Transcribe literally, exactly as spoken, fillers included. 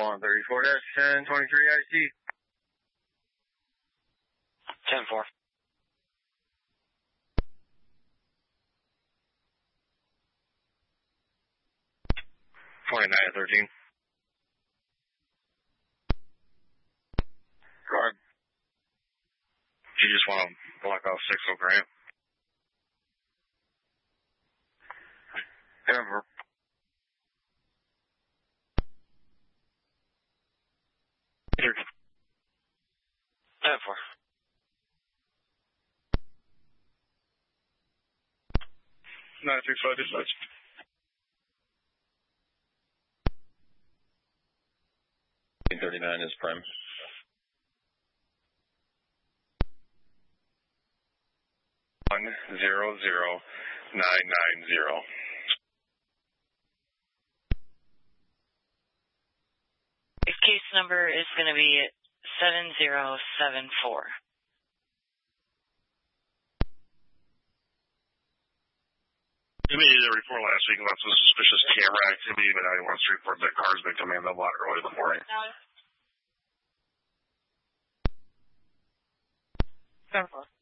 one thirty-four dash ten twenty-three I C. ten four. twenty-nine thirteen. Guard. You just want to block off six oh Grant. Denver. ten four. nine six five dispatch. thirty-nine is prime. One zero zero nine nine zero. Case number is going to be seven zero seven four. You made a report last week about some suspicious camera activity, but I want to report that car's been coming in the block early in the morning. ten four.